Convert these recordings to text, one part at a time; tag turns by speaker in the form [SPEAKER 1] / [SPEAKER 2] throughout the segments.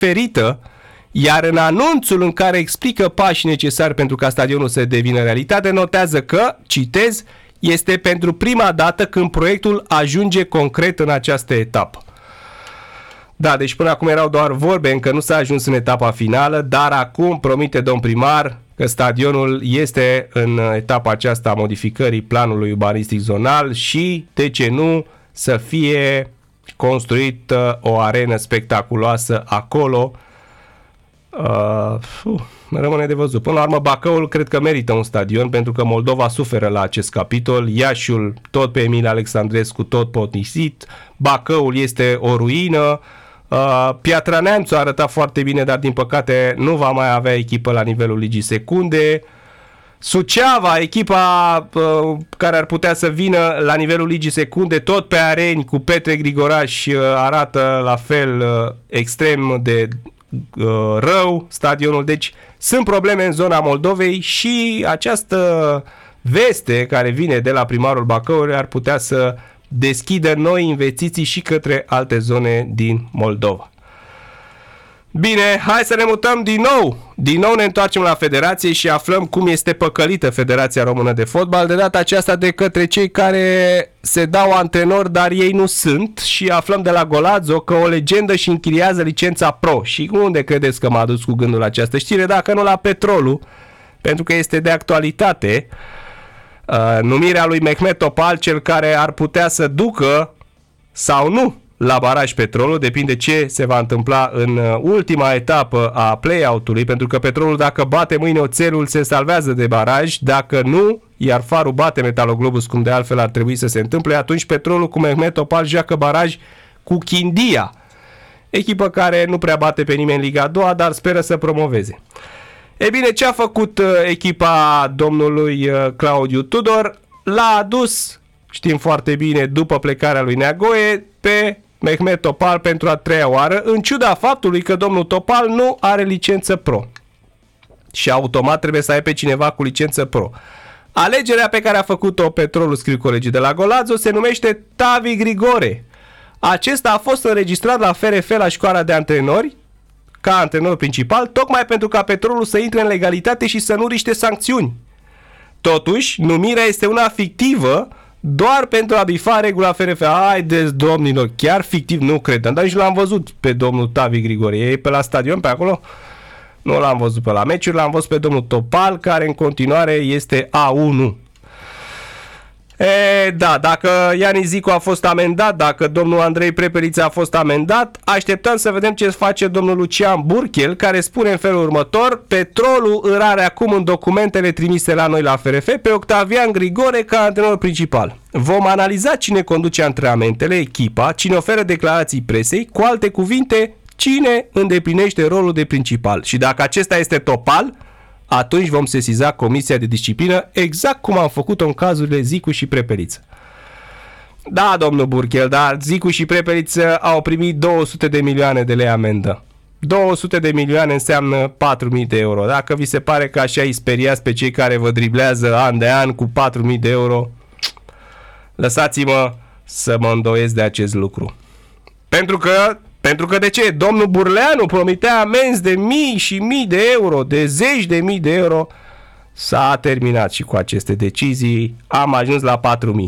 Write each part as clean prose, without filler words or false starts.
[SPEAKER 1] ferită, iar în anunțul în care explică pașii necesari pentru ca stadionul să devină realitate, notează că, citez, este pentru prima dată când proiectul ajunge concret în această etapă. Da, deci până acum erau doar vorbe, încă nu s-a ajuns în etapa finală, dar acum promite domn primar că stadionul este în etapa aceasta a modificării planului urbanistic zonal și, de ce nu, să fie construită o arenă spectaculoasă acolo. Rămâne de văzut. Până la urmă, Bacăul cred că merită un stadion, pentru că Moldova suferă la acest capitol. Iașiul, tot pe Emil Alexandrescu, tot potnisit. Bacăul este o ruină. Piatra Neamțu a arătat foarte bine, dar din păcate nu va mai avea echipă la nivelul Ligii Secunde. Suceava, echipa care ar putea să vină la nivelul Ligii Secunde, tot pe areni cu Petre Grigoraș, arată la fel extrem de rău stadionul. Deci sunt probleme în zona Moldovei și această veste care vine de la primarul Bacăului ar putea să deschidă noi investiții și către alte zone din Moldova. Bine, hai să ne mutăm din nou. Din nou ne întoarcem la federație și aflăm cum este păcălită Federația Română de Fotbal, de data aceasta de către cei care se dau antrenori, dar ei nu sunt, și aflăm de la Golazzo că o legendă și închiriază licența Pro. Și unde credeți că m-a dus cu gândul la această știre, dacă nu la Petrolul, pentru că este de actualitate. Numirea lui Mehmet Topal, cel care ar putea să ducă sau nu la baraj Petrolul, depinde ce se va întâmpla în ultima etapă a play-out-ului, pentru că Petrolul, dacă bate mâine Oțelul, se salvează de baraj, dacă nu, iar Farul bate Metaloglobus, cum de altfel ar trebui să se întâmple, atunci Petrolul cu Mehmet Topal joacă baraj cu Chindia, echipă care nu prea bate pe nimeni în Liga a doua, dar speră să promoveze. E bine, ce a făcut echipa domnului Claudiu Tudor? L-a adus, știm foarte bine, după plecarea lui Neagoe, pe Mehmet Topal pentru a treia oară, în ciuda faptului că domnul Topal nu are licență Pro. Și automat trebuie să ai pe cineva cu licență Pro. Alegerea pe care a făcut-o Petrolul, scriu colegii de la Golazzo, se numește Tavi Grigore. Acesta a fost înregistrat la FRF la școala de antrenori ca antrenor principal, tocmai pentru ca Petrolul să intre în legalitate și să nu riște sancțiuni. Totuși, numirea este una fictivă, doar pentru a bifa regula FRF. Haideți, domnilor, chiar fictiv, nu cred. Dar nici l-am văzut pe domnul Tavi Grigore. E pe la stadion, pe acolo? Nu l-am văzut pe la meciuri, l-am văzut pe domnul Topal, care în continuare este A1. Da, dacă Iani Zicu a fost amendat, dacă domnul Andrei Prepeliță a fost amendat, așteptăm să vedem ce face domnul Lucian Burchel, care spune în felul următor: Petrolul îl are acum în documentele trimise la noi la FRF pe Octavian Grigore ca antrenor principal. Vom analiza cine conduce antrenamentele, echipa, cine oferă declarații presei, cu alte cuvinte, cine îndeplinește rolul de principal. Și dacă acesta este Topal, atunci vom sesiza Comisia de Disciplină, exact cum am făcut-o în cazurile Zicu și Prepeliță. Da, domnul Burchel, dar Zicu și Prepeliță au primit 200 de milioane de lei amendă. 200 de milioane înseamnă 4.000 de euro. Dacă vi se pare că așa îi speriați pe cei care vă driblează an de an cu 4.000 de euro, lăsați-mă să mă îndoiesc de acest lucru. Pentru că de ce? Domnul Burleanu promitea amenzi de mii și mii de euro, de zeci de mii de euro. S-a terminat și cu aceste decizii. Am ajuns la 4.000.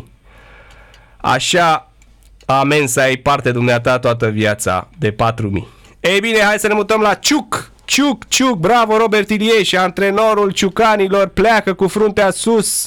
[SPEAKER 1] Așa amenzi să ai parte dumneata toată viața de 4.000. Ei bine, hai să ne mutăm la Ciuc. Ciuc, bravo Robert Ilieș, antrenorul ciucanilor pleacă cu fruntea sus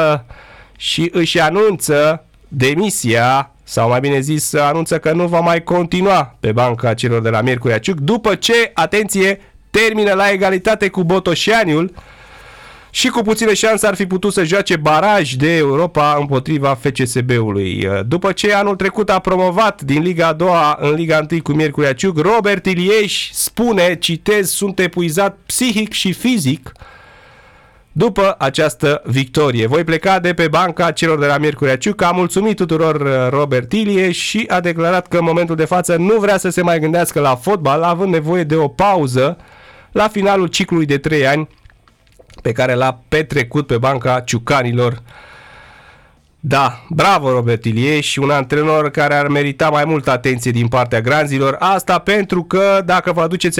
[SPEAKER 1] și își anunță demisia, sau mai bine zis, anunță că nu va mai continua pe banca celor de la Miercurea Ciuc, după ce, atenție, termină la egalitate cu Botoșaniul și cu puține șanse ar fi putut să joace baraj de Europa împotriva FCSB-ului. După ce anul trecut a promovat din Liga a doua în Liga 1 cu Miercurea Ciuc, Robert Ilieș spune, citez, sunt epuizat psihic și fizic după această victorie. Voi pleca de pe banca celor de la Miercurea Ciuc. A mulțumit tuturor Robert Ilieș și a declarat că în momentul de față nu vrea să se mai gândească la fotbal, având nevoie de o pauză la finalul ciclului de 3 ani pe care l-a petrecut pe banca ciucanilor Da, bravo Robert Ilieș, un antrenor care ar merita mai multă atenție din partea granzilor, asta pentru că, dacă vă aduceți